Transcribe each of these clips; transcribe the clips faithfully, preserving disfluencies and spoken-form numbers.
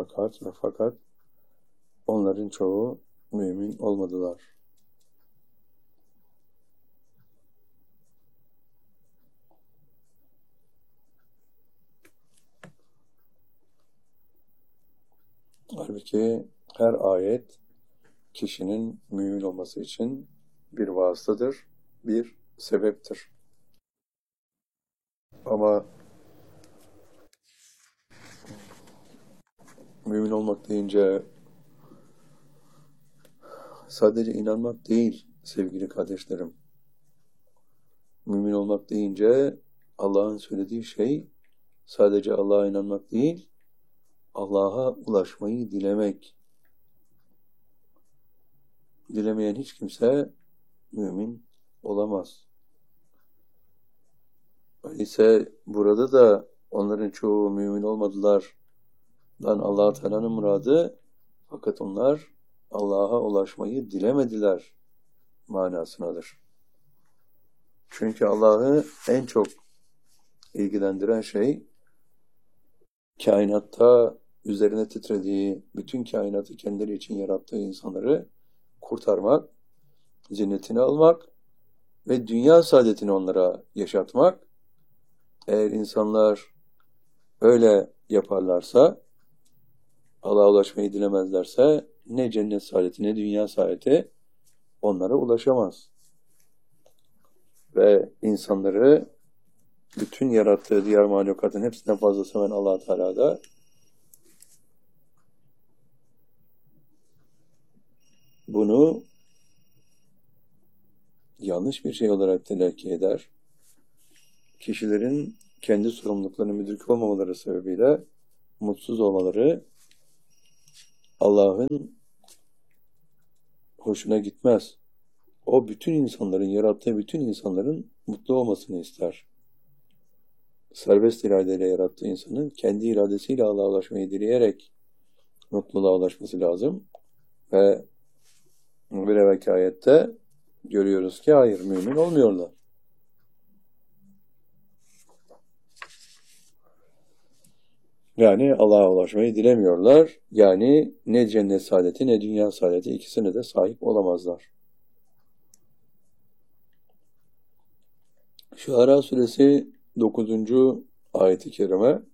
fakat ve fakat onların çoğu mümin olmadılar. Halbuki her ayet kişinin mümin olması için bir vasıtadır, bir sebeptir. Ama mümin olmak deyince sadece inanmak değil sevgili kardeşlerim. Mümin olmak deyince Allah'ın söylediği şey sadece Allah'a inanmak değil, Allah'a ulaşmayı dilemek. Dilemeyen hiç kimse mümin olamaz. Öyleyse burada da onların çoğu mümin olmadılar. Dan Allah-u Teala'nın muradı, fakat onlar Allah'a ulaşmayı dilemediler manasınadır. Çünkü Allah'ı en çok ilgilendiren şey, kainatta üzerine titrediği, bütün kainatı kendileri için yarattığı insanları kurtarmak, cennet almak ve dünya saadetini onlara yaşatmak. Eğer insanlar öyle yaparlarsa, Allah'a ulaşmayı dilemezlerse, ne cennet saadeti ne dünya saadeti onlara ulaşamaz. Ve insanları bütün yarattığı diğer mahlukatın hepsinden fazla seven Allah Teala'da bunu yanlış bir şey olarak telakki eder. Kişilerin kendi sorumluluklarını müdrik olmamaları sebebiyle mutsuz olmaları Allah'ın hoşuna gitmez. O bütün insanların, yarattığı bütün insanların mutlu olmasını ister. Serbest iradeyle yarattığı insanın kendi iradesiyle Allah'a ulaşmayı dileyerek mutluluğa ulaşması lazım. Ve bir evvelki ayette görüyoruz ki hayır, mümin olmuyorlar. Yani Allah'a ulaşmayı dilemiyorlar. Yani ne cennet saadeti ne dünya saadeti ikisine de sahip olamazlar. Şuara suresi dokuzuncu ayet-i kerime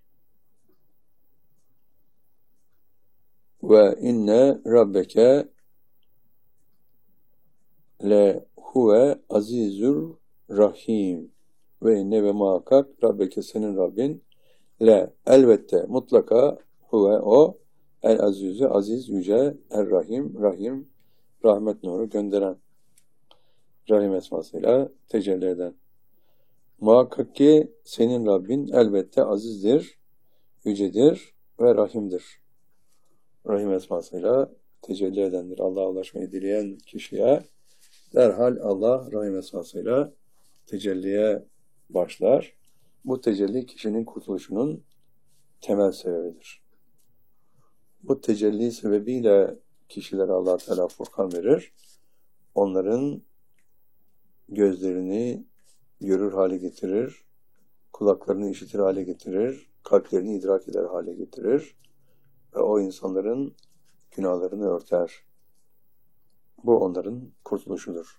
ve inne rabbeke le huve azizur rahim ve inne ve muhakkak rabbeke senin Rabbin le elbette mutlaka huve o el azizü aziz yüce er rahim rahim rahmet nuru gönderen rahim esmasıyla tecelli eden. Muhakkak ki senin Rabbin elbette azizdir, yücedir ve rahimdir. Rahim esmasıyla tecelli edendir. Allah'a ulaşmayı dileyen kişiye derhal Allah rahim esmasıyla tecelliye başlar. Bu tecelli kişinin kurtuluşunun temel sebebidir. Bu tecelli sebebiyle kişilere Allah Teala Furkan verir. Onların gözlerini görür hale getirir, kulaklarını işitir hale getirir, kalplerini idrak eder hale getirir ve o insanların günahlarını örter. Bu onların kurtuluşudur.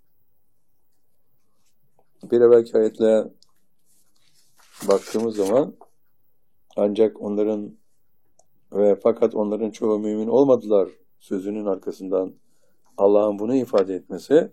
Bir evvelki ayetle baktığımız zaman ancak onların ve fakat onların çoğu mümin olmadılar sözünün arkasından Allah'ın bunu ifade etmesi,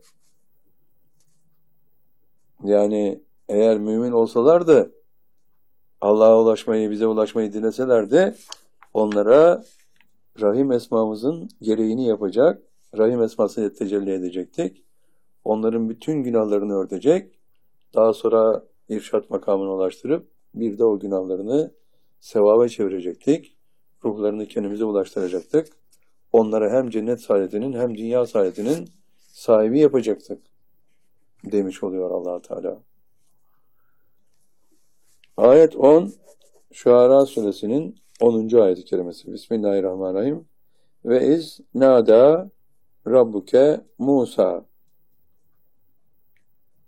yani eğer mümin olsalardı Allah'a ulaşmayı, bize ulaşmayı dileselerdi onlara Rahim esmamızın gereğini yapacak, Rahim esmasıyla tecelli edecektik. Onların bütün günahlarını örtecek, daha sonra irşat makamına ulaştırıp bir de o günahlarını sevaba çevirecektik. Ruhlarını kendimize ulaştıracaktık. Onlara hem cennet saadetinin hem dünya saadetinin sahibi yapacaktık demiş oluyor Allah Teala. Ayet on Şuara suresinin onuncu ayet-i kerimesi. Bismillahirrahmanirrahim. Ve iz nada rabbuke Musa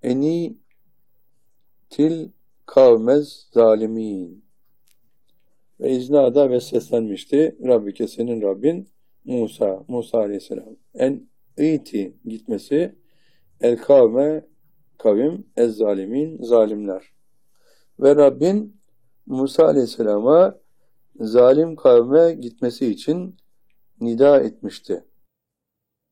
eni til kavmez zalimin Ve iznada ve seslenmişti. Rabbike senin Rabbin Musa, Musa Aleyhisselam. En iti gitmesi el kavme kavim ez zalimin zalimler. Ve Rabbin Musa Aleyhisselam'a zalim kavme gitmesi için nida etmişti.